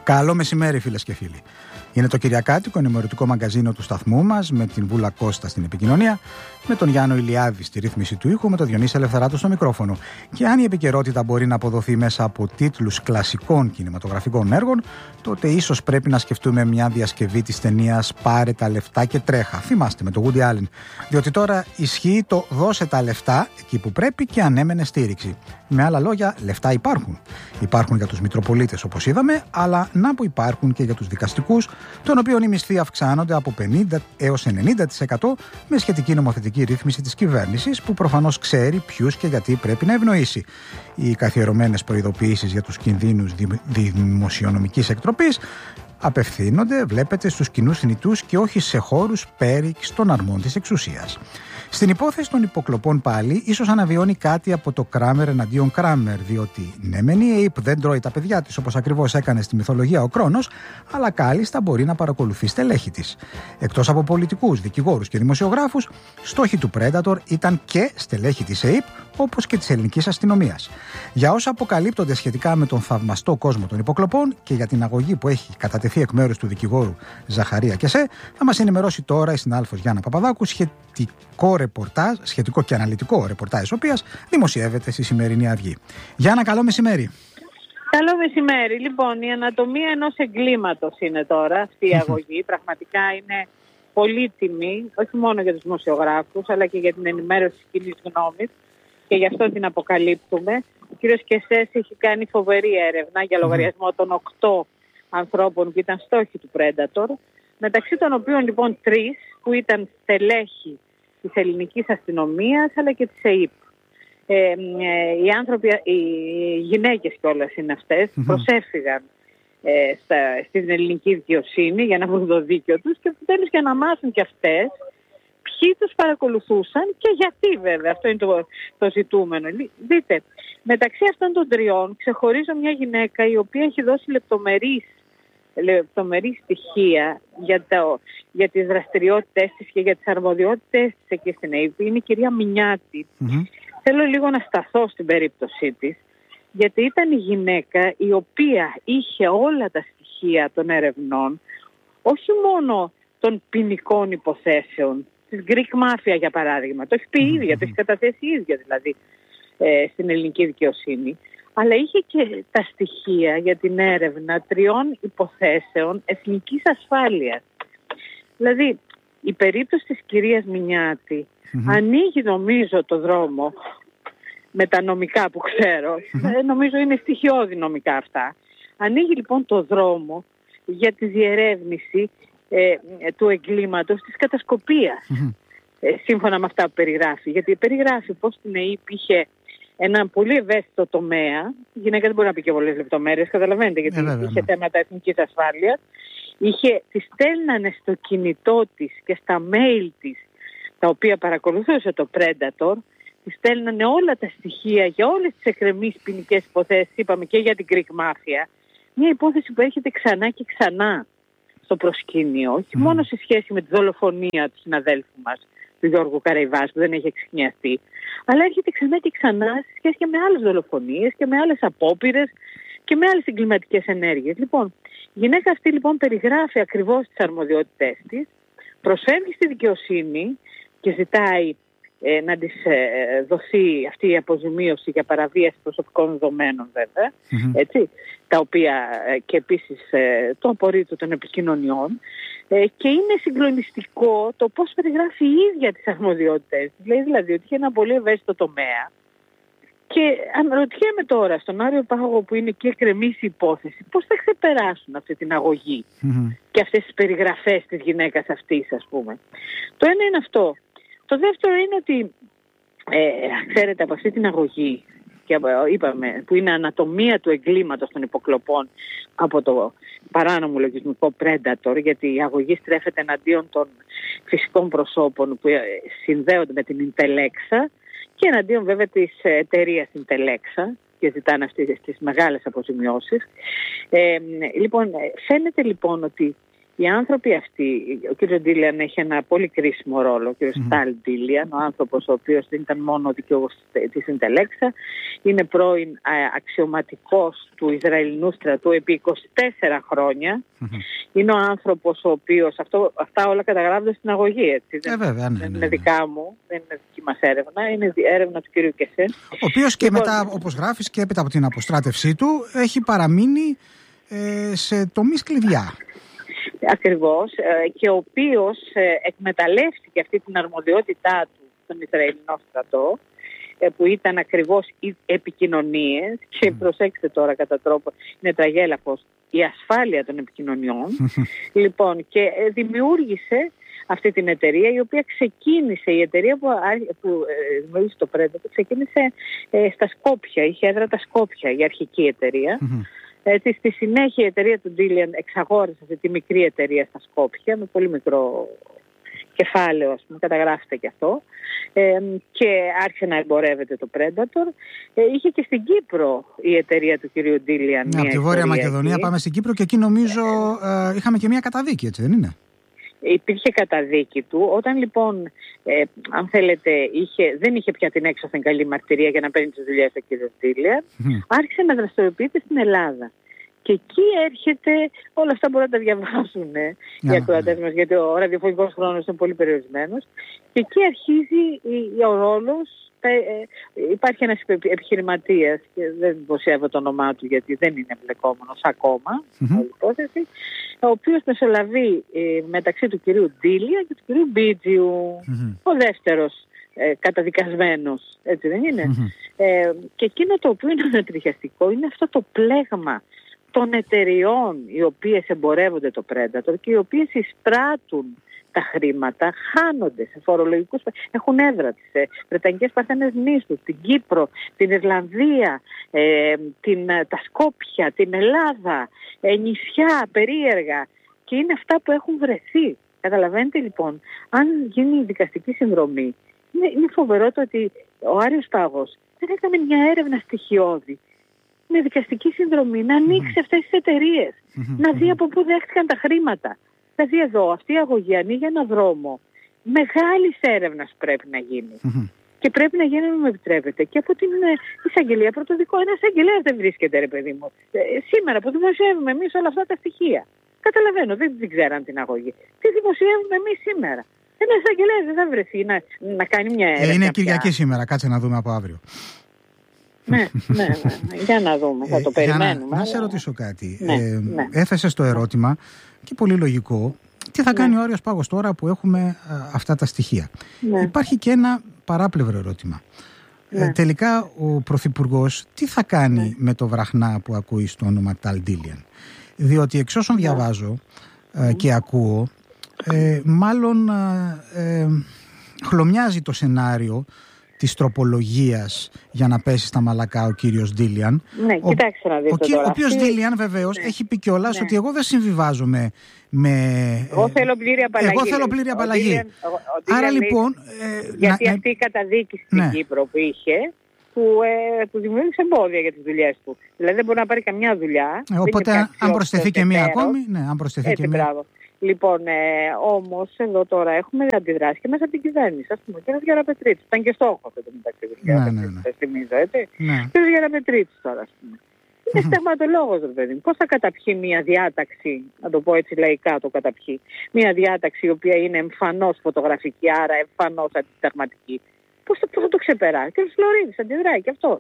Καλό μεσημέρι, φίλες και φίλοι. Είναι το Κυριακάτικο ενημερωτικό μαγκαζίνο του σταθμού μας, με την Βούλα Κώστα στην επικοινωνία, με τον Γιάννο Ηλιάδη στη ρύθμιση του ήχου, με τον Διονύση Ελευθεράτο στο μικρόφωνο. Και αν η επικαιρότητα μπορεί να αποδοθεί μέσα από τίτλους κλασικών κινηματογραφικών έργων, τότε ίσως πρέπει να σκεφτούμε μια διασκευή της ταινίας «Πάρε τα λεφτά και τρέχα». Θυμάστε, με τον Woody Allen. Διότι τώρα ισχύει το «δώσε τα λεφτά εκεί που πρέπει και ανέμενε στήριξη». Με άλλα λόγια, λεφτά υπάρχουν. Υπάρχουν για τους μητροπολίτες, όπως είδαμε, αλλά να που υπάρχουν και για τους δικαστικούς, των οποίων οι μισθοί αυξάνονται από 50% έως 90% με σχετική νομοθετική ρύθμιση της κυβέρνησης, που προφανώς ξέρει ποιους και γιατί πρέπει να ευνοήσει. Οι καθιερωμένες προειδοποιήσεις για τους κινδύνους δημοσιονομικής εκτροπής απευθύνονται, βλέπετε, στους κοινούς θνητούς και όχι σε χώρους πέριξ των αρμών της εξουσίας. Στην υπόθεση των υποκλοπών πάλι, ίσως αναβιώνει κάτι από το Κράμερ εναντίον Κράμερ, διότι ναι, μεν η ΑΕΠ δεν τρώει τα παιδιά της όπως ακριβώς έκανε στη μυθολογία ο Κρόνος, αλλά κάλλιστα μπορεί να παρακολουθεί στελέχη της. Εκτός από πολιτικούς, δικηγόρους και δημοσιογράφους, στόχοι του Predator ήταν και στελέχη της ΑΕΠ, όπως και της ελληνικής αστυνομίας. Για όσα αποκαλύπτονται σχετικά με τον θαυμαστό κόσμο των υποκλοπών και για την αγωγή που έχει κατατεθεί εκ μέρους του δικηγόρου Ζαχαρία Κεσέ, θα μας ενημερώσει τώρα η συνάδελφος Γιάννα Παπαδάκου, σχετικό και αναλυτικό ρεπορτάζ, της οποίας δημοσιεύεται στη σημερινή Αυγή. Γιάννα, καλό μεσημέρι. Καλό μεσημέρι. Λοιπόν, η ανατομία ενός εγκλήματος είναι τώρα αυτή η αγωγή. Πραγματικά είναι πολύτιμη, όχι μόνο για τους δημοσιογράφους, αλλά και για την ενημέρωση της κοινής γνώμης, και γι' αυτό την αποκαλύπτουμε. Ο κ. Κεσές έχει κάνει φοβερή έρευνα για λογαριασμό των 8 ανθρώπων που ήταν στόχοι του Predator, μεταξύ των οποίων λοιπόν 3 που ήταν στελέχοι της ελληνικής αστυνομίας αλλά και της ΑΕΠ. Οι άνθρωποι, οι γυναίκες κιόλας είναι αυτές, προσέφυγαν στην ελληνική δικαιοσύνη για να βρουν το δίκαιο τους και τέλος για να μάθουν κι αυτές ποιοι τους παρακολουθούσαν και γιατί, βέβαια. Αυτό είναι το ζητούμενο. Δείτε, μεταξύ αυτών των 3 ξεχωρίζω μια γυναίκα η οποία έχει δώσει λεπτομερή στοιχεία για τις δραστηριότητες της και για τις αρμοδιότητες της εκεί στην ΑΕΠ. Είναι η κυρία Μινιάτη. Θέλω λίγο να σταθώ στην περίπτωσή της, γιατί ήταν η γυναίκα η οποία είχε όλα τα στοιχεία των ερευνών, όχι μόνο των ποινικών υποθέσεων, της Greek Mafia για παράδειγμα, το έχει πει η ίδια, το έχει καταθέσει η ίδια δηλαδή στην ελληνική δικαιοσύνη, αλλά είχε και τα στοιχεία για την έρευνα 3 υποθέσεων εθνικής ασφάλειας. Δηλαδή, η περίπτωση της κυρίας Μινιάτη ανοίγει, νομίζω, το δρόμο με τα νομικά που ξέρω, νομίζω είναι στοιχειώδη νομικά αυτά. Ανοίγει λοιπόν το δρόμο για τη διερεύνηση του εγκλήματος της κατασκοπίας, σύμφωνα με αυτά που περιγράφει. Γιατί περιγράφει πως στην ΑΕΠ είχε ένα πολύ ευαίσθητο τομέα. Η γυναίκα δεν μπορεί να πει και πολλές λεπτομέρειες, καταλαβαίνετε, γιατί είχε θέματα εθνικής ασφάλειας. Τη στέλνανε στο κινητό της και στα mail της, τα οποία παρακολουθούσε το Predator, τη στέλνανε όλα τα στοιχεία για όλες τις εκκρεμείς ποινικές υποθέσεις, είπαμε, και για την Greek Mafia. Μια υπόθεση που έρχεται ξανά και ξανά στο προσκήνιο, όχι μόνο σε σχέση με τη δολοφονία του συναδέλφου μας, του Γιώργου Καραϊβάς, που δεν έχει εξιχνιαστεί, αλλά έρχεται ξανά και ξανά σε σχέση και με άλλες δολοφονίες και με άλλες απόπειρες και με άλλες εγκληματικές ενέργειες. Λοιπόν, η γυναίκα αυτή λοιπόν περιγράφει ακριβώς τις αρμοδιότητές της, προσφεύγει στη δικαιοσύνη και ζητάει να της δοθεί αυτή η αποζημίωση για παραβίαση προσωπικών δεδομένων, βέβαια, έτσι, τα οποία και επίσης το απορρίτω των επικοινωνιών, και είναι συγκλονιστικό το πώς περιγράφει η ίδια τις αρμοδιότητες. Λέει δηλαδή ότι είχε ένα πολύ ευαίσθητο τομέα και αναρωτιέμαι τώρα στον Άριο Πάγο, που είναι και εκκρεμής η υπόθεση, πώς θα ξεπεράσουν αυτή την αγωγή και αυτές τις περιγραφές της γυναίκας αυτής, ας πούμε. Το ένα είναι αυτό. Το δεύτερο είναι ότι, ξέρετε, από αυτή την αγωγή, και είπαμε, που είναι ανατομία του εγκλήματος των υποκλοπών από το παράνομο λογισμικό Predator, γιατί η αγωγή στρέφεται εναντίον των φυσικών προσώπων που συνδέονται με την Intelexa και εναντίον βέβαια της εταιρείας Intelexa και ζητάνε αυτές τις μεγάλες αποζημιώσεις. Λοιπόν, φαίνεται λοιπόν ότι Οι άνθρωποι αυτοί, ο κύριος Ντίλιαν έχει ένα πολύ κρίσιμο ρόλο, ο κύριος Στάλ Ντίλιαν, ο άνθρωπος ο οποίος δεν ήταν μόνο δικαιούχος της Ιντελέξα, είναι πρώην αξιωματικός του Ισραηλινού στρατού επί 24 χρόνια. Είναι ο άνθρωπος ο οποίος, αυτά όλα καταγράφονται στην αγωγή, έτσι. Δεν είναι δικά μου, δεν είναι δική μας έρευνα, είναι έρευνα του κύριου Κεσέν. Ο οποίος και μετά, όπως γράφεις, και έπειτα από την αποστράτευσή του, έχει παραμείνει σε τομείς κλειδιά. Ακριβώς, και ο οποίος εκμεταλλεύτηκε αυτή την αρμοδιότητά του στον Ισραηλινό στρατό, που ήταν ακριβώς οι επικοινωνίες, και προσέξτε τώρα κατά τρόπο, είναι τραγέλαφος, η ασφάλεια των επικοινωνιών. Λοιπόν, και δημιούργησε αυτή την εταιρεία, η οποία ξεκίνησε, η εταιρεία που δημιούργησε το Predator, ξεκίνησε στα Σκόπια, είχε έδρα τα Σκόπια, η αρχική εταιρεία. Έτσι, στη συνέχεια η εταιρεία του Ντίλιαν εξαγόρισε αυτή τη μικρή εταιρεία στα Σκόπια, με πολύ μικρό κεφάλαιο, ας πούμε, καταγράφεται και αυτό, και άρχισε να εμπορεύεται το Predator. Είχε και στην Κύπρο η εταιρεία του κυρίου Ντίλιαν. Από τη Βόρεια Μακεδονία πάμε στην Κύπρο, και εκεί νομίζω είχαμε και μια καταδίκη, έτσι δεν είναι? Υπήρχε καταδίκη του. Όταν λοιπόν, αν θέλετε, δεν είχε πια την έξωθεν καλή μαρτυρία για να παίρνει τις δουλειές του κ. Ντίλιαν, άρχισε να δραστηριοποιείται στην Ελλάδα. Και εκεί έρχεται, όλα αυτά μπορούν να τα διαβάσουν οι ακροατές μας, γιατί ο ραδιοφωνικός χρόνος είναι πολύ περιορισμένος. Και εκεί αρχίζει ο ρόλος. Υπάρχει ένας επιχειρηματίας, και δεν δημοσιεύω το όνομά του γιατί δεν είναι εμπλεκόμενος ακόμα, υπόθεση, ο οποίος μεσολαβεί μεταξύ του κυρίου Ντίλια και του κυρίου Μπίτζιου, ο δεύτερος καταδικασμένος, έτσι δεν είναι? Και εκείνο το οποίο είναι ανατριχιαστικό είναι αυτό το πλέγμα των εταιριών οι οποίες εμπορεύονται το Predator και οι οποίες εισπράττουν τα χρήματα, χάνονται σε φορολογικούς, έχουν έδρα σε Βρετανικές Παρθένες νήσους, την Κύπρο, την Ιρλανδία, τα Σκόπια, την Ελλάδα, νησιά περίεργα, και είναι αυτά που έχουν βρεθεί. Καταλαβαίνετε λοιπόν, αν γίνει η δικαστική συνδρομή, είναι φοβερό το ότι ο Άριος Πάγος δεν έκανε μια έρευνα στοιχειώδη με δικαστική συνδρομή να ανοίξει αυτές τις εταιρείες, να δει από πού δέχτηκαν τα χρήματα. Δηλαδή εδώ αυτή η αγωγή ανοίγει ένα δρόμο μεγάλης έρευνας πρέπει να γίνει. Και πρέπει να γίνει, αν μου επιτρέπετε, και από την εισαγγελία πρωτοδικό. Ένας εισαγγελέας δεν βρίσκεται, ρε παιδί μου. Σήμερα που δημοσιεύουμε εμείς όλα αυτά τα στοιχεία. Καταλαβαίνω, δεν ξέραν την αγωγή. Τι δημοσιεύουμε εμείς σήμερα? Ένας εισαγγελέας δεν θα βρεθεί να κάνει μια έρευνα. Είναι Κυριακή σήμερα, κάτσε να δούμε από αύριο. Ναι. Για να δούμε, θα το περιμένουμε. Να σε ρωτήσω κάτι. Έθεσες το ερώτημα, και πολύ λογικό, τι θα κάνει ο Άριος Πάγος τώρα που έχουμε αυτά τα στοιχεία? Υπάρχει και ένα παράπλευρο ερώτημα. Τελικά ο Πρωθυπουργός τι θα κάνει με το βραχνά που ακούει στο όνομα Tal Dilian? Διότι εξ όσων διαβάζω και ακούω, μάλλον χλωμιάζει το σενάριο της τροπολογίας για να πέσει στα μαλακά ο κύριος Ντίλιαν. Ναι, κοιτάξτε να δείτε τώρα. Ο οποίος Ντίλιαν βεβαίως έχει πει κιόλας ότι εγώ δεν συμβιβάζομαι με... Εγώ θέλω πλήρη απαλλαγή. Άρα λοιπόν... Γιατί αυτή η καταδίκη στην Κύπρο που είχε, που δημιούργησε εμπόδια για τις δουλειές του. Δηλαδή δεν μπορεί να πάρει καμιά δουλειά. Οπότε αν προσθεθεί και μία ακόμη... αν προσθεθεί και μία... Λοιπόν, όμως εδώ τώρα έχουμε αντιδράσει και μέσα από την κυβέρνηση. Ας πούμε, ο κ. Γεραπετρίτσης ήταν και στόχο αυτό το μεταξύ. Δεν θυμίζω, έτσι. Ο κ. Γεραπετρίτσης τώρα, ας πούμε. Είναι στεγματολόγος, ρε παιδί μου. Πώς θα καταπιεί μια διάταξη, να το πω έτσι λαϊκά το καταπιεί, μια διάταξη η οποία είναι εμφανώς φωτογραφική, άρα εμφανώς αντισυνταγματική? Πώς θα το ξεπεράσει? Ο κ. Φλωρίδης αντιδράει και αυτός.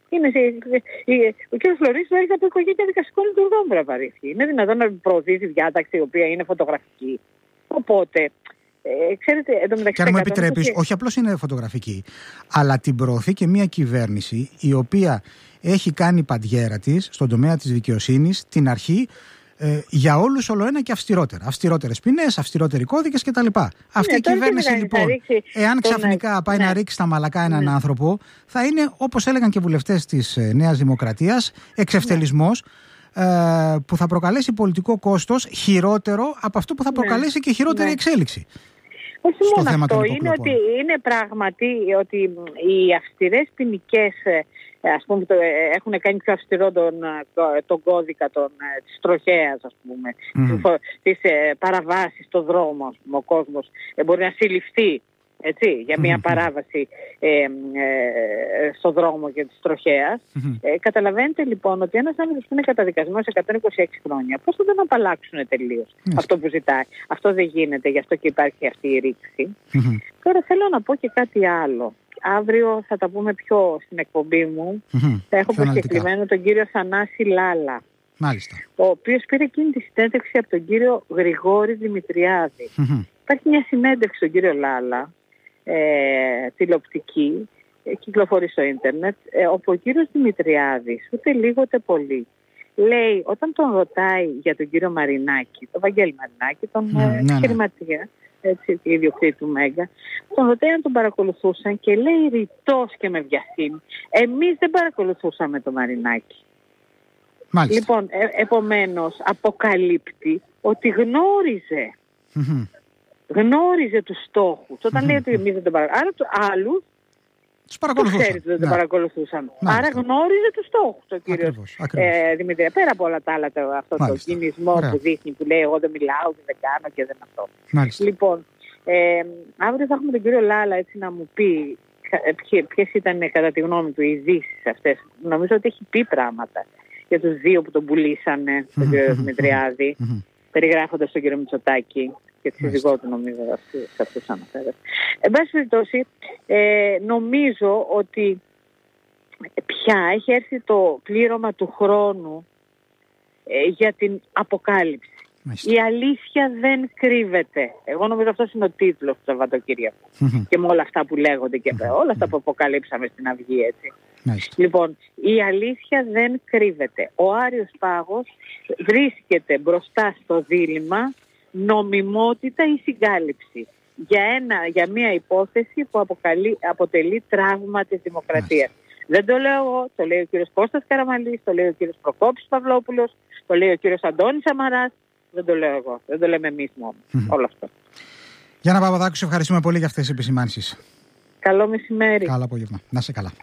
Ο κ. Φλωρίδης έρχεται από οικογένεια δικαστικών λειτουργών, βραβαρίσχη. Είναι δυνατόν να προωθήσει διάταξη η οποία είναι φωτογραφική? Οπότε, ξέρετε, εντωμεταξύ. Και αν μου επιτρέπεις, όχι απλώς είναι φωτογραφική, αλλά την προωθεί και μια κυβέρνηση η οποία έχει κάνει παντιέρα της στον τομέα της δικαιοσύνης την αρχή για όλους όλο ένα και αυστηρότερα. Αυστηρότερες ποινές, αυστηρότεροι κώδικες κτλ. Αυτή η κυβέρνηση λοιπόν, εάν ξαφνικά πάει να ρίξει τα μαλακά έναν άνθρωπο, θα είναι, όπως έλεγαν και βουλευτές της Νέας Δημοκρατίας, εξευτελισμός που θα προκαλέσει πολιτικό κόστος χειρότερο από αυτό που θα προκαλέσει και χειρότερη εξέλιξη. Όχι μόνο αυτό, είναι ότι είναι πράγματι ότι οι αυστηρές ποινικές ας πούμε, έχουν κάνει πιο αυστηρό τον κώδικα της τροχέας, ας πούμε, της παραβάσης στον δρόμο, ας πούμε, ο κόσμος μπορεί να συλληφθεί, έτσι, για μια παράβαση στο δρόμο και της τροχέας. Καταλαβαίνετε λοιπόν ότι ένας άνθρωπος που είναι καταδικασμένος σε 126 χρόνια, πώς θα τον απαλλάξουν τελείως αυτό που ζητάει? Αυτό δεν γίνεται, γι' αυτό και υπάρχει αυτή η ρήξη. Τώρα θέλω να πω και κάτι άλλο. Αύριο θα τα πούμε πιο στην εκπομπή μου. Θα έχω προσκεκλημένο τον κύριο Θανάση Λάλα. Μάλιστα. Ο οποίος πήρε εκείνη τη συνέντευξη από τον κύριο Γρηγόρη Δημητριάδη. Υπάρχει μια συνέντευξη στον κύριο Λάλα, τηλεοπτική, κυκλοφορεί στο ίντερνετ, όπου ο κύριος Δημητριάδης, ούτε λίγο ούτε πολύ, λέει, όταν τον ρωτάει για τον κύριο Μαρινάκη, τον Βαγγέλη Μαρινάκη, τον επιχειρηματία, έτσι, ιδιοκτήτη του Μέγκα, τον ρωτάει αν τον παρακολουθούσαν και λέει ρητός και με βιασύνη, εμείς δεν παρακολουθούσαμε τον Μαρινάκη. Μάλιστα. Λοιπόν, επομένως αποκαλύπτει ότι γνώριζε τους στόχους. Όταν λέει ότι εμείς δεν τον παρακολουθούσαμε, άρα άλλους δεν τον παρακολουθούσαμε. Άρα γνώριζε τους στόχους ο κύριος Δημητρία. Πέρα από όλα τα άλλα, αυτό το κινησμό που δείχνει, που λέει εγώ δεν μιλάω και δεν κάνω και δεν αυτό. Μάλιστα. Λοιπόν, αύριο θα έχουμε τον κύριο Λάλα έτσι να μου πει ποιες ήταν κατά τη γνώμη του οι ειδήσεις αυτές. Νομίζω ότι έχει πει πράγματα για τους δύο που τον πουλήσανε, τον κύριο Δημητριάδη, περιγράφοντας τον κύριο Μητσοτάκη και τη σύζυγό του, νομίζω, σε αυτούς αναφέρεται. Εν πάση περιπτώσει, νομίζω ότι πια έχει έρθει το πλήρωμα του χρόνου για την αποκάλυψη. Η αλήθεια δεν κρύβεται. Εγώ νομίζω αυτός είναι ο τίτλος του Σαββατοκύριακου. Και με όλα αυτά που λέγονται και όλα αυτά που αποκαλύψαμε στην Αυγή, έτσι. Λοιπόν, η αλήθεια δεν κρύβεται. Ο Άριος Πάγος βρίσκεται μπροστά στο δίλημμα νομιμότητα ή συγκάλυψη για μια υπόθεση που αποτελεί τραύμα της δημοκρατίας. Δεν το λέω εγώ, το λέει ο κύριος Κώστας Καραμανλής, το λέει ο κύριος Προκόπης Παυλόπουλος, το λέει ο κύριος Αντώνης Σαμαράς. Δεν το λέω εγώ, δεν το λέμε εμείς μόνο. Όλο αυτό. Γιάννα Παπαδάκου, σε ευχαριστούμε πολύ για αυτές τις επισημάνσεις. Καλό μεσημέρι. Καλό απόγευμα. Να είσαι καλά.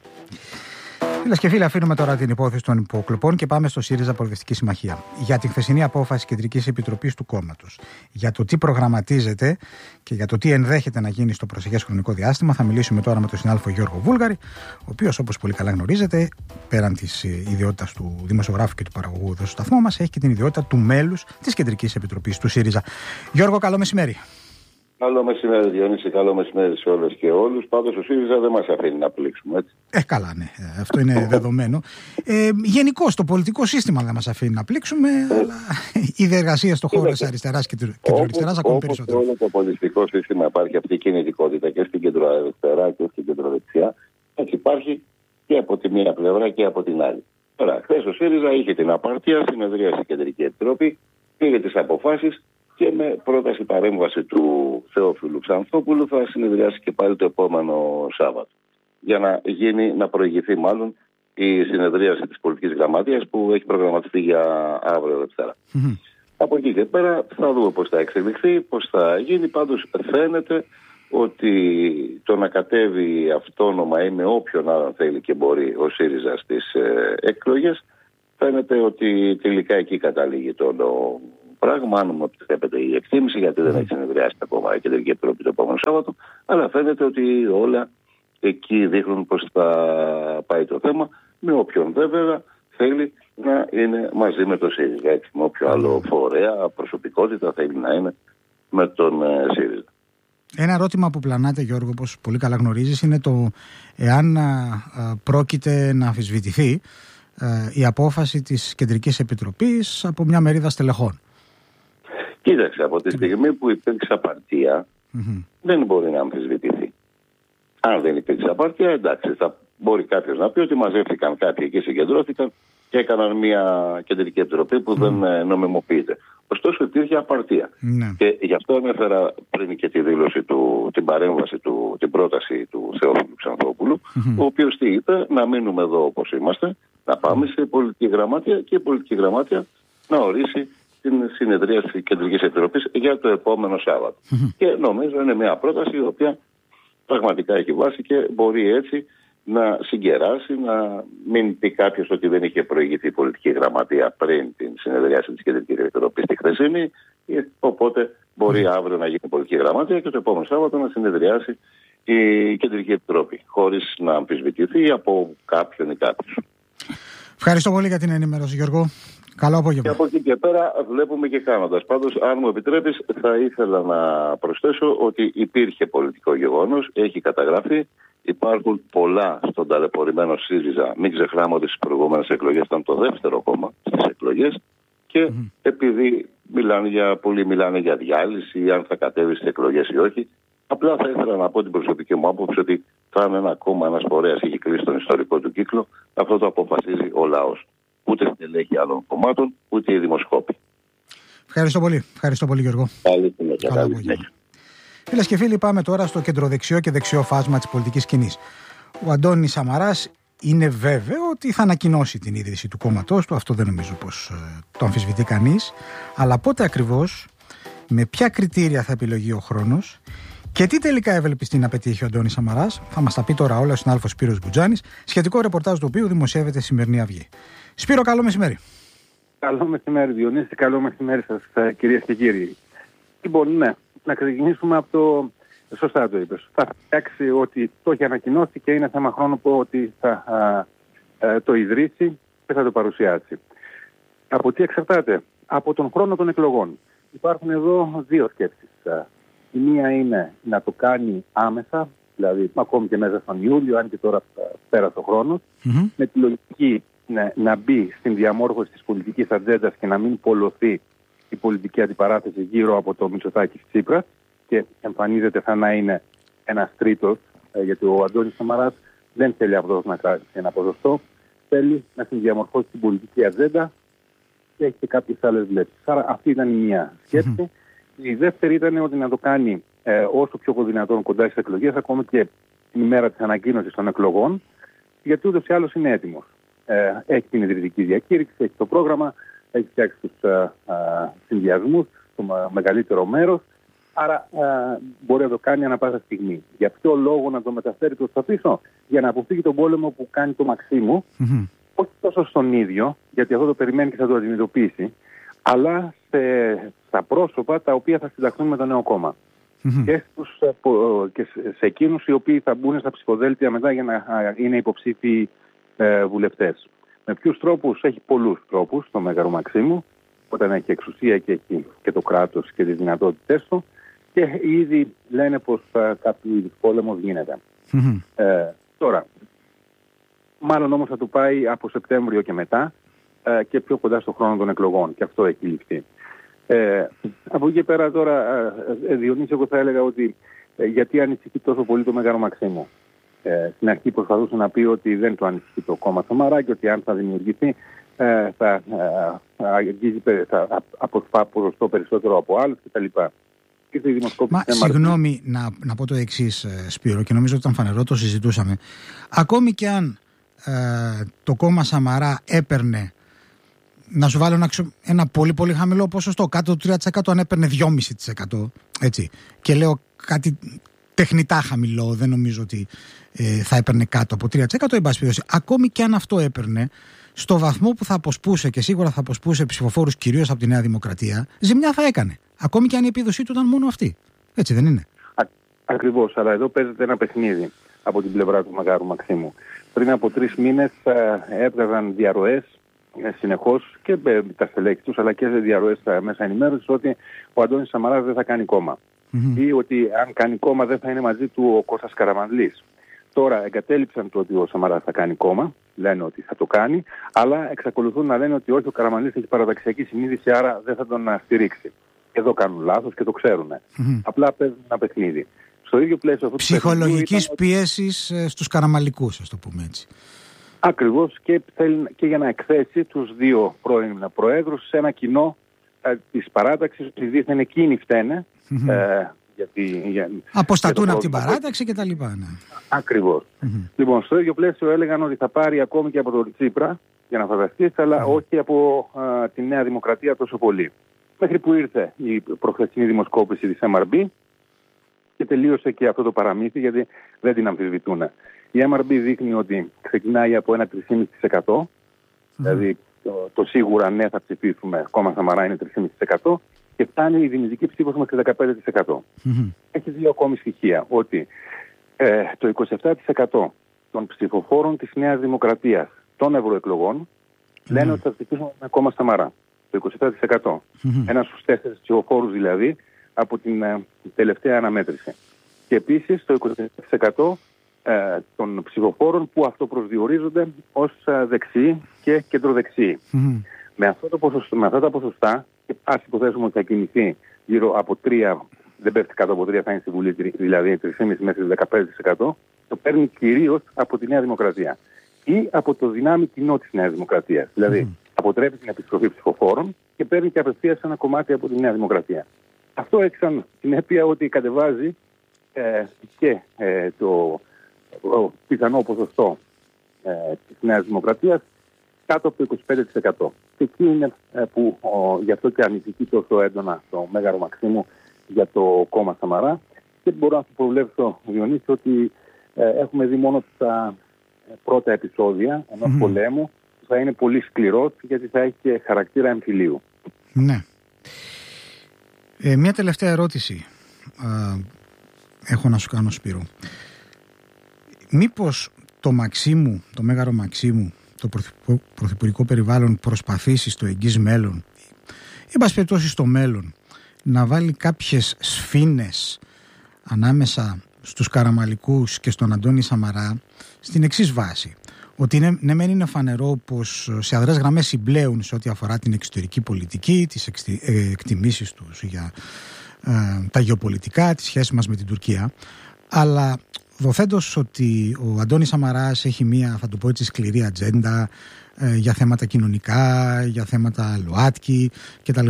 Φίλες και φίλοι, αφήνουμε τώρα την υπόθεση των υποκλοπών και πάμε στο ΣΥΡΙΖΑ Προοδευτική Συμμαχία. Για την χθεσινή απόφαση Κεντρικής Επιτροπής του κόμματος, για το τι προγραμματίζεται και για το τι ενδέχεται να γίνει στο προσεχές χρονικό διάστημα, θα μιλήσουμε τώρα με τον συνάδελφο Γιώργο Βούλγαρη, ο οποίος, όπως πολύ καλά γνωρίζετε, πέραν της ιδιότητας του δημοσιογράφου και του παραγωγού εδώ στο σταθμό μας, έχει και την ιδιότητα του μέλους της Κεντρικής Επιτροπής του ΣΥΡΙΖΑ. Γιώργο, καλό μεσημέρι. Καλό μεσημέρι, Διονύση, καλό μεσημέρι σε όλες και όλους. Πάντως ο ΣΥΡΙΖΑ δεν μας αφήνει να πλήξουμε, έτσι. Καλά, ναι. Αυτό είναι δεδομένο. Γενικώς το πολιτικό σύστημα δεν μας αφήνει να πλήξουμε, αλλά η διεργασία στον χώρο της αριστεράς και του αριστεράς ακόμη περισσότερο. Όλο το πολιτικό σύστημα υπάρχει αυτή η κινητικότητα και στην κεντροαριστερά και στην κεντροδεξιά. Έτσι υπάρχει και από τη μία πλευρά και από την άλλη. Τώρα, χθες ο ΣΥΡΙΖΑ είχε την απαρτία, συνεδρίασε η Κεντρική Επιτροπή, πήρε τις αποφάσεις. Και με πρόταση παρέμβαση του Θεόφιλου Ξανθόπουλου θα συνεδριάσει και πάλι το επόμενο Σάββατο. Για να προηγηθεί μάλλον η συνεδρίαση της πολιτικής γραμματείας που έχει προγραμματιστεί για αύριο Δευτέρα. Από εκεί και πέρα θα δούμε πώς θα εξελιχθεί, πώς θα γίνει. Πάντως φαίνεται ότι το να κατέβει αυτόνομα ή με όποιον άλλον θέλει και μπορεί ο ΣΥΡΙΖΑ στις εκλογές, φαίνεται ότι τελικά εκεί καταλήγει το πράγμα, αν μου επιτρέπετε η εκτίμηση, γιατί δεν έχει συνεδριάσει ακόμα η Κεντρική Επιτροπή το επόμενο Σάββατο, αλλά φαίνεται ότι όλα εκεί δείχνουν πώς θα πάει το θέμα, με όποιον βέβαια θέλει να είναι μαζί με το ΣΥΡΙΖΑ. Έτσι, με όποιο άλλο φορέα, προσωπικότητα θέλει να είναι με τον ΣΥΡΙΖΑ. Ένα ερώτημα που πλανάται, Γιώργο, όπως πολύ καλά γνωρίζεις, είναι το εάν πρόκειται να αμφισβητηθεί η απόφαση της Κεντρικής Επιτροπής από μια μερίδα στελεχών. Κοίταξε, από τη στιγμή που υπήρξε απαρτία, δεν μπορεί να αμφισβητηθεί. Αν δεν υπήρξε απαρτία, εντάξει, θα μπορεί κάποιος να πει ότι μαζεύτηκαν κάποιοι εκεί, συγκεντρώθηκαν και έκαναν μια Κεντρική Επιτροπή που δεν νομιμοποιείται. Ωστόσο υπήρχε απαρτία. Και γι' αυτό ανέφερα πριν και τη δήλωση την παρέμβαση την πρόταση του Θεόφιλου Ξανθόπουλου, ο οποίος τι είπε, να μείνουμε εδώ όπως είμαστε, να πάμε σε πολιτική γραμμάτια και η πολιτική γραμμάτια να ορίσει την συνεδρία της Κεντρικής Επιτροπής για το επόμενο Σάββατο. Και νομίζω είναι μια πρόταση η οποία πραγματικά έχει βάση και μπορεί έτσι να συγκεράσει, να μην πει κάποιος ότι δεν είχε προηγηθεί η πολιτική γραμματεία πριν την συνεδρίαση της Κεντρικής Επιτροπής τη χθεσινή. Οπότε μπορεί αύριο να γίνει η πολιτική γραμματεία και το επόμενο Σάββατο να συνεδριάσει η Κεντρική Επιτροπή, χωρίς να αμφισβητηθεί από κάποιον ή κάποιους. Ευχαριστώ πολύ για την ενημέρωση, Γιώργο. Καλό απόγευμα. Και από εκεί και πέρα βλέπουμε και κάνοντας. Πάντως, αν μου επιτρέπεις, θα ήθελα να προσθέσω ότι υπήρχε πολιτικό γεγονός, έχει καταγραφεί. Υπάρχουν πολλά στον ταλαιπωρημένο ΣΥΡΙΖΑ. Μην ξεχνάμε ότι στις προηγούμενες εκλογές ήταν το δεύτερο κόμμα στις εκλογές. Και επειδή πολλοί μιλάνε για διάλυση ή αν θα κατέβει στις εκλογές ή όχι, απλά θα ήθελα να πω την προσωπική μου άποψη ότι θα είναι ένα κόμμα, ένας φορέας έχει κλείσει τον ιστορικό του κύκλο. Αυτό το αποφασίζει ο λαός. Ούτε στελέχη άλλων κομμάτων, ούτε οι δημοσκόποι. Ευχαριστώ πολύ. Ευχαριστώ πολύ, Γιώργο. Καλή συνέχεια. Φίλες και φίλοι, πάμε τώρα στο κεντροδεξιό και δεξιό φάσμα της πολιτικής σκηνής. Ο Αντώνης Σαμαράς είναι βέβαιο ότι θα ανακοινώσει την ίδρυση του κόμματός του. Αυτό δεν νομίζω πως το αμφισβητεί κανείς. Αλλά πότε ακριβώς, με ποια κριτήρια θα επιλογεί ο χρόνος και τι τελικά ευελπιστεί να πετύχει ο Αντώνης Σαμαράς, θα μας τα πει τώρα όλα ο συνάδελφος Σπύρος Μπουτζάνης, σχετικό ρεπορτάζ του οποίου δημοσιεύεται στη σημερινή Αυγή. Σπύρο, καλό μεσημέρι. Καλό μεσημέρι, Διονύση. Καλό μεσημέρι σας, κυρίες και κύριοι. Λοιπόν, ναι, να ξεκινήσουμε από το. Σωστά το είπες. Θα φτιάξει ότι το έχει ανακοινώσει και είναι θέμα χρόνου που ότι θα το ιδρύσει και θα το παρουσιάσει. Από τι εξαρτάται? Από τον χρόνο των εκλογών. Υπάρχουν εδώ δύο σκέψεις. Η μία είναι να το κάνει άμεσα, δηλαδή ακόμη και μέσα στον Ιούλιο, αν και τώρα πέρασε ο χρόνος, με τη λογική να μπει στην διαμόρφωση της πολιτικής ατζέντας και να μην πολλωθεί η πολιτική αντιπαράθεση γύρω από το Μητσοτάκη Τσίπρα και εμφανίζεται σαν να είναι ένας τρίτος, γιατί ο Αντώνης Σαμαράς δεν θέλει αυτός να κρατήσει ένα ποσοστό, θέλει να συνδιαμορφώσει την πολιτική ατζέντα και έχει και κάποιες άλλες βλέψεις. Άρα αυτή ήταν η μία σκέψη. Η δεύτερη ήταν ότι να το κάνει όσο πιο δυνατόν κοντά στις εκλογές, ακόμη και την ημέρα της ανακοίνωσης των εκλογών, γιατί ούτως ή άλλως είναι έτοιμος. Έχει την ιδρυτική διακήρυξη, έχει το πρόγραμμα, έχει φτιάξει τους συνδυασμούς, το μεγαλύτερο μέρος, άρα μπορεί να το κάνει ανά πάσα στιγμή. Για ποιο λόγο να το μεταφέρει προς τα πίσω? Για να αποφύγει τον πόλεμο που κάνει το Μαξίμου, όχι τόσο στον ίδιο, γιατί αυτό το περιμένει και θα το αντιμετωπίσει, αλλά στα πρόσωπα τα οποία θα συνταχθούν με το νέο κόμμα. Και σε εκείνους οι οποίοι θα μπουν στα ψηφοδέλτια μετά για να είναι υποψήφιοι βουλευτές. Με ποιους τρόπους? Έχει πολλούς τρόπους το Μέγαρο Μαξίμου, όταν έχει εξουσία και έχει και το κράτος και τις δυνατότητες του, και ήδη λένε πως κάποιο είδους πόλεμος γίνεται. Τώρα, μάλλον όμως θα του πάει από Σεπτέμβριο και μετά και πιο κοντά στον χρόνο των εκλογών, και αυτό έχει ληφθεί. Από εκεί και πέρα τώρα, Διονύση, εγώ θα έλεγα ότι γιατί ανησυχεί τόσο πολύ το Μέγαρο Μαξίμου? Στην αρχή προσπαθούσε να πει ότι δεν το ανησυχεί το κόμμα Σαμαρά και ότι αν θα δημιουργηθεί θα αποσπά περισσότερο από άλλους κτλ. Συγγνώμη να πω το εξής, Σπύρο, και νομίζω ότι ήταν φανερό, το συζητούσαμε. Ακόμη και αν το κόμμα Σαμαρά έπαιρνε, να σου βάλω ένα πολύ πολύ χαμηλό ποσοστό, κάτω του 3%, αν έπαιρνε 2,5%, έτσι, και λέω κάτι τεχνητά χαμηλό, δεν νομίζω ότι θα έπαιρνε κάτω από 3%, εν πάση περιπτώσει, ακόμη και αν αυτό έπαιρνε, στο βαθμό που θα αποσπούσε, και σίγουρα θα αποσπούσε ψηφοφόρους κυρίως από τη Νέα Δημοκρατία, ζημιά θα έκανε. Ακόμη και αν η επίδοσή του ήταν μόνο αυτή. Έτσι δεν είναι? Ακριβώς, αλλά εδώ παίζεται ένα παιχνίδι από την πλευρά του Μεγάρου Μαξίμου. Πριν από 3 μήνες έβγαζαν διαρροές συνεχώς και τα στελέχη τους, αλλά και σε διαρροές στα μέσα ενημέρωσης, ότι ο Αντώνης Σαμαράς δεν θα κάνει κόμμα. Ή ότι αν κάνει κόμμα δεν θα είναι μαζί του ο Κώστας Καραμανλής. Τώρα εγκατέλειψαν το ότι ο Σαμαράς θα κάνει κόμμα, λένε ότι θα το κάνει, αλλά εξακολουθούν να λένε ότι όχι, ο Καραμανλής έχει παραταξιακή συνείδηση, άρα δεν θα τον στηρίξει. Εδώ κάνουν λάθος και το ξέρουν. Απλά παίζουν ένα παιχνίδι. Στο ίδιο πλαίσιο ψυχολογικής πίεσης στους καραμαλικούς, ας το πούμε έτσι. Ακριβώς, και θέλει και για να εκθέσει τους δύο πρώην προέδρους σε ένα κοινό της παράταξης, ότι δίθεν εκείνοι φταίνε. Αποστατούν από την παράταξη και τα λοιπά. Ναι. Ακριβώς. Λοιπόν, στο ίδιο πλαίσιο έλεγαν ότι θα πάρει ακόμη και από τον Τσίπρα, για να φανταστείς, αλλά όχι από τη Νέα Δημοκρατία τόσο πολύ. Μέχρι που ήρθε η προχθεσινή δημοσκόπηση της MRB και τελείωσε και αυτό το παραμύθι, γιατί δεν την αμφισβητούν. Η MRB δείχνει ότι ξεκινάει από ένα 3,5%, δηλαδή το σίγουρα ναι θα ψηφίσουμε, κόμμα Σαμαρά είναι 3,5%, και φτάνει η δυνητική ψήφος μέχρι 15%. Έχει δύο ακόμη στοιχεία, ότι το 27% των ψηφοφόρων της Νέας Δημοκρατίας των ευρωεκλογών λένε ότι θα ψηφίσουν με κόμμα Σαμαρά. Το 27%. Ένας στους 4 ψηφοφόρους δηλαδή από την τελευταία αναμέτρηση. Και επίσης το 27% των ψηφοφόρων που αυτοπροσδιορίζονται ως δεξιοί και κεντροδεξιοί. Με αυτά τα ποσοστά, ας υποθέσουμε ότι θα κινηθεί γύρω από 3, δεν πέφτει κάτω από 3, θα είναι στη Βουλή, δηλαδή 3,5 μέχρι 15%, το παίρνει κυρίως από τη Νέα Δημοκρατία ή από το δυνάμει κοινό της Νέας Δημοκρατίας. Δηλαδή αποτρέπει την επιστροφή ψηφοφόρων και παίρνει και απευθείας ένα κομμάτι από τη Νέα Δημοκρατία. Αυτό έχει σαν συνέπεια ότι κατεβάζει και το πιθανό ποσοστό της Νέας Δημοκρατίας κάτω από το 25%. Και εκεί είναι που γι' αυτό και ανησυχεί τόσο έντονα το Μέγαρο Μαξίμου για το κόμμα Σαμαρά. Και μπορώ να σου προβλέψω, Διονύση, ότι έχουμε δει μόνο τα πρώτα επεισόδια ενός πολέμου που θα είναι πολύ σκληρός, γιατί θα έχει και χαρακτήρα εμφυλίου. Ναι. Μια τελευταία ερώτηση έχω να σου κάνω, Σπύρο. Μήπως το Μαξίμου, το Μέγαρο Μαξίμου, το πρωθυπουργικό περιβάλλον προσπαθήσει στο εγγύς μέλλον, ή εν πάση περιπτώσει στο μέλλον, να βάλει κάποιες σφήνες ανάμεσα στους Καραμαλικούς και στον Αντώνη Σαμαρά στην εξής βάση? Ότι ναι μεν είναι φανερό πως σε αδρές γραμμές συμπλέουν σε ό,τι αφορά την εξωτερική πολιτική, τις εκτιμήσεις τους για τα γεωπολιτικά, τις σχέσεις μας με την Τουρκία, αλλά δοθέντως ότι ο Αντώνης Σαμαράς έχει μία, θα το πω έτσι, σκληρή ατζέντα για θέματα κοινωνικά, για θέματα ΛΟΑΤΚΙ κτλ.,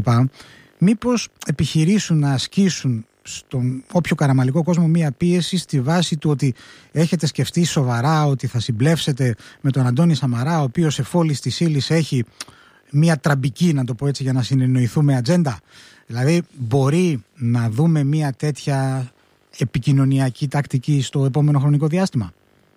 μήπως επιχειρήσουν να ασκήσουν στον όποιο καραμαλικό κόσμο μία πίεση στη βάση του ότι έχετε σκεφτεί σοβαρά ότι θα συμπλέψετε με τον Αντώνη Σαμαρά, ο οποίος εφόλης της ύλης έχει μία τραμπική, να το πω έτσι για να συνεννοηθούμε, ατζέντα? Δηλαδή μπορεί να δούμε μία τέτοια επικοινωνιακή τακτική στο επόμενο χρονικό διάστημα?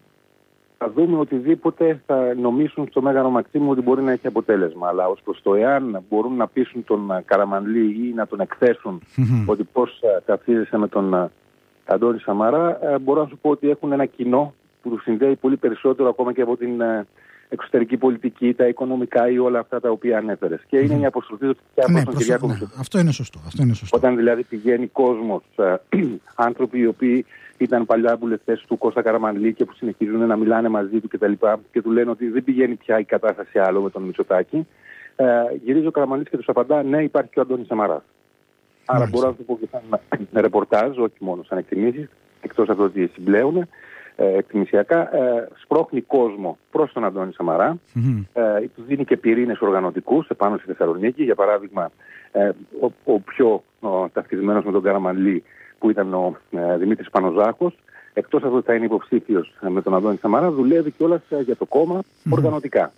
Θα δούμε οτιδήποτε θα νομίσουν στο Μέγαρο Μαξίμου ότι μπορεί να έχει αποτέλεσμα. Αλλά ως προς το εάν μπορούν να πείσουν τον Καραμανλή ή να τον εκθέσουν ότι πώς ταυτίζεσαι με τον Αντώνη Σαμαρά, μπορώ να σου πω ότι έχουν ένα κοινό που τους συνδέει πολύ περισσότερο ακόμα και από την εξωτερική πολιτική, τα οικονομικά ή όλα αυτά τα οποία ανέφερες. Και είναι μια αποστροφή του πια προς τον Κυριάκο Μητσοτάκη. Αυτό είναι σωστό. Όταν δηλαδή πηγαίνει κόσμος, άνθρωποι οι οποίοι ήταν παλιά βουλευτές του Κώστα Καραμανλή και που συνεχίζουν να μιλάνε μαζί του κτλ. Και του λένε ότι δεν πηγαίνει πια η κατάσταση άλλο με τον Μητσοτάκη, γυρίζει ο Καραμανλής και τους απαντά: ναι, υπάρχει και ο Αντώνης Σαμαράς. Άρα μπορώ να σου πω και σαν ρεπορτάζ, όχι μόνο σαν εκτιμήσεις, εκτός από το ότι συμπλέουν εκτιμησιακά, σπρώχνει κόσμο προς τον Αντώνη Σαμαρά, του δίνει και πυρήνες οργανωτικούς επάνω στη Θεσσαλονίκη. Για παράδειγμα, ο πιο ταυτισμένος με τον Καραμανλή, που ήταν ο Δημήτρης Πανοζάκος, εκτός από ότι θα είναι υποψήφιος με τον Αντώνη Σαμαρά, δουλεύει κιόλας για το κόμμα οργανωτικά.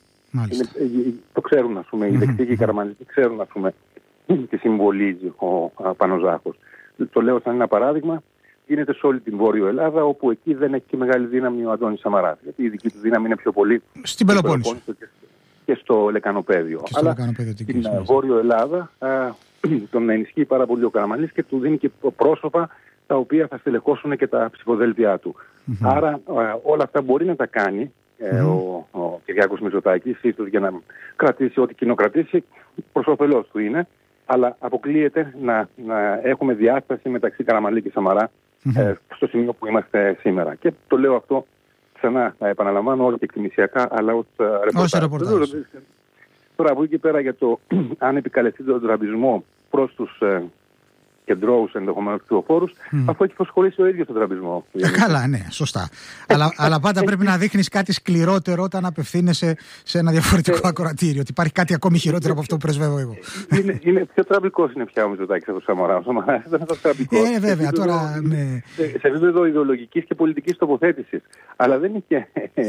Το ξέρουν, ας πούμε, οι δεξιοί και οι Καραμανλοί ξέρουν, ας πούμε, τι συμβολίζει ο Πανοζάκος. Το λέω σαν ένα παράδειγμα. Γίνεται σε όλη την Βόρειο Ελλάδα, όπου εκεί δεν έχει και μεγάλη δύναμη ο Αντώνης Σαμαράς. Γιατί η δική του δύναμη είναι πιο πολύ στην Πελοπόννησο και στο Λεκανοπέδιο. Αλλά στην Βόρειο Ελλάδα τον ενισχύει πάρα πολύ ο Καραμανλής και του δίνει και πρόσωπα τα οποία θα στελεχώσουν και τα ψηφοδέλτια του. Άρα όλα αυτά μπορεί να τα κάνει ο Κυριάκος Μητσοτάκης, ίσως για να κρατήσει ό,τι κοινοκρατήσει, προς όφελός του είναι. Αλλά αποκλείεται να έχουμε διάσταση μεταξύ Καραμανλή και Σαμαρά στο σημείο που είμαστε σήμερα. Και το λέω αυτό ξανά, επαναλαμβάνω, όχι εκτιμησιακά, αλλά ως ρεπορτάζ. Τώρα από εκεί και πέρα για το αν επικαλεστεί τον τραμπισμό προς τους κεντρώους ενδεχομένως ψηφοφόρους, αφού έχει προσχωρήσει ο ίδιος τον τραμπισμό. Καλά, ναι, σωστά. αλλά πάντα πρέπει να δείχνεις κάτι σκληρότερο όταν απευθύνεσαι σε ένα διαφορετικό ακροατήριο. Ότι υπάρχει κάτι ακόμη χειρότερο από αυτό που πρεσβεύω εγώ. Είναι πιο τραμπικός είναι πια ο Μητσοτάκης από τον Σαμαρά. Ο Σαμαράς δεν είναι τόσο τραμπικός. Βέβαια, τώρα. Σε επίπεδο ιδεολογικής και πολιτικής τοποθέτησης. Αλλά δεν είχε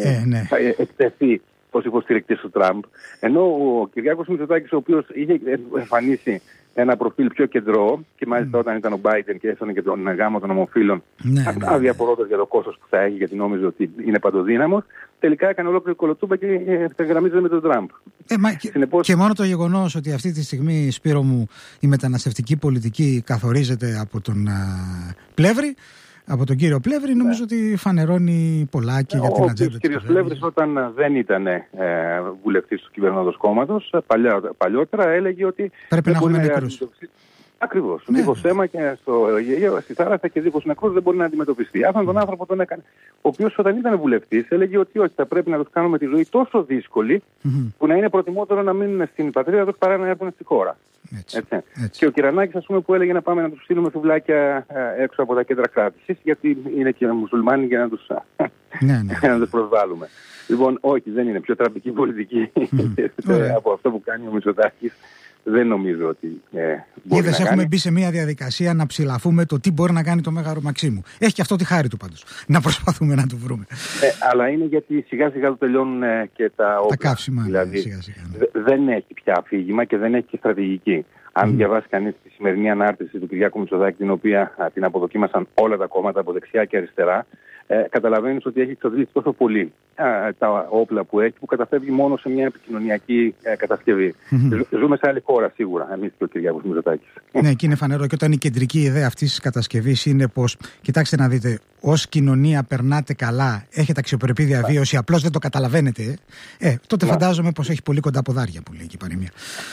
εκτεθεί ως υποστηρικτής του Τραμπ. Ενώ ο Κυριάκος Μητσοτάκης, ο οποίος είχε εμφανίσει ένα προφίλ πιο κεντρό, και μάλιστα όταν ήταν ο Biden και έφτανε και τον γάμο των ομοφύλων, αδιαφορώντας για το κόστος που θα έχει, γιατί νόμιζε ότι είναι παντοδύναμος, τελικά έκανε ολόκληρη κολοτούμπα και γραμμίζεται με τον Τραμπ. Και μόνο το γεγονός ότι αυτή τη στιγμή, Σπύρο μου, η μεταναστευτική πολιτική καθορίζεται από τον Πλεύρη, από τον κύριο Πλεύρη, νομίζω ότι φανερώνει πολλά και για την ατζέντα. Ο κύριος Πλεύρης, όταν δεν ήταν βουλευτής του κυβερνώντος κόμματος, παλιότερα έλεγε ότι πρέπει να έχουμε νεκρούς. Ακριβώς. Δίχως αίμα και στη θάλασσα και δίχως νεκρούς δεν μπορεί να αντιμετωπιστεί. Αυτόν τον άνθρωπο τον έκανε. Ο οποίος όταν ήταν βουλευτής έλεγε ότι όχι, θα πρέπει να τους κάνουμε τη ζωή τόσο δύσκολη που να είναι προτιμότερο να μείνουν στην πατρίδα τους παρά να έρθουν στη χώρα. Έτσι. Και ο Κυρανάκης, ας πούμε, που έλεγε να πάμε να τους στείλουμε σουβλάκια έξω από τα κέντρα κράτησης, γιατί είναι και μουσουλμάνοι για να τους προσβάλλουμε. Λοιπόν, όχι, δεν είναι πιο τραμπική πολιτική από αυτό που κάνει ο Μητσοτάκης. Δεν νομίζω ότι μπορεί να έχουμε κάνει. Μπει σε μια διαδικασία να ψηλαφούμε το τι μπορεί να κάνει το Μέγαρο Μαξίμου. Έχει και αυτό τη χάρη του πάντως. Να προσπαθούμε να το βρούμε. Αλλά είναι γιατί σιγά σιγά το τελειώνουν και τα όπλα. Τα καύσιμα. Δηλαδή, σιγά. Δεν έχει πια αφήγημα και δεν έχει και στρατηγική. Αν διαβάσει κανείς τη σημερινή ανάρτηση του Κυριάκου Μητσοτάκη, την οποία την αποδοκίμασαν όλα τα κόμματα από δεξιά και αριστερά, καταλαβαίνεις ότι έχει εξαντλήσει τόσο πολύ τα όπλα που έχει, που καταφεύγει μόνο σε μια επικοινωνιακή κατασκευή. Ζούμε σε άλλη χώρα σίγουρα, εμείς και ο Κυριάκος Μητσοτάκης. Ναι, και είναι φανερό. Και όταν η κεντρική ιδέα αυτής της κατασκευής είναι πως, κοιτάξτε να δείτε, ως κοινωνία περνάτε καλά, έχετε αξιοπρεπή διαβίωση, απλώς δεν το καταλαβαίνετε, τότε φαντάζομαι πως έχει πολύ κοντά ποδάρια, που λέει και η παροιμία.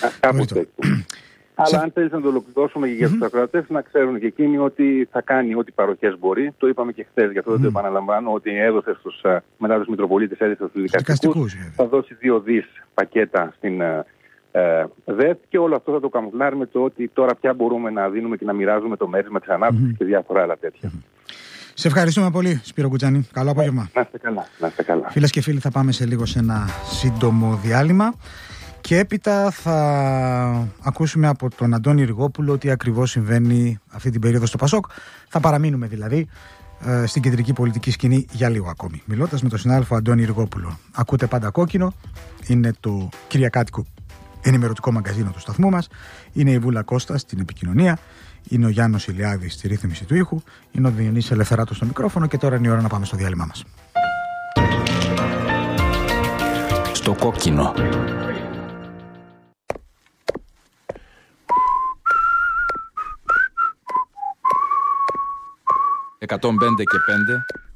Αλλά αν θέλεις να το ολοκληρώσουμε και για τους ακροατές, να ξέρουν και εκείνοι ότι θα κάνει ό,τι παροχές μπορεί. Το είπαμε και χθες, γι' αυτό δεν το επαναλαμβάνω, ότι έδωσε μετά τους Μητροπολίτες, έδωσε στους δικαστικούς, θα δώσει 2 δις πακέτα στην ΔΕΘ, και όλο αυτό θα το καμουφλάρει με το ότι τώρα πια μπορούμε να δίνουμε και να μοιράζουμε το μέρισμα της ανάπτυξης και διάφορα άλλα τέτοια. Σε ευχαριστούμε πολύ, Σπύρο Κουτσάνη. Καλό απόγευμα. Να είστε καλά. Φίλες και φίλοι, θα πάμε σε λίγο σε ένα σύντομο διάλειμμα. Και έπειτα θα ακούσουμε από τον Αντώνη Ριγόπουλο τι ακριβώς συμβαίνει αυτή την περίοδο στο Πασόκ. Θα παραμείνουμε δηλαδή στην κεντρική πολιτική σκηνή για λίγο ακόμη. Μιλώντας με τον συνάδελφο Αντώνη Ριγόπουλο. Ακούτε Πάντα Κόκκινο. Είναι το κυριακάτικο ενημερωτικό μαγκαζίνο του σταθμού μας. Είναι η Βούλα Κώστα στην επικοινωνία. Είναι ο Γιάννος Ηλιάδης στη ρύθμιση του ήχου. Είναι ο Διονύσης Ελευθεράτος στο μικρόφωνο. Και τώρα είναι η ώρα να πάμε στο διάλειμμα μας. Στο κόκκινο. 105 και 5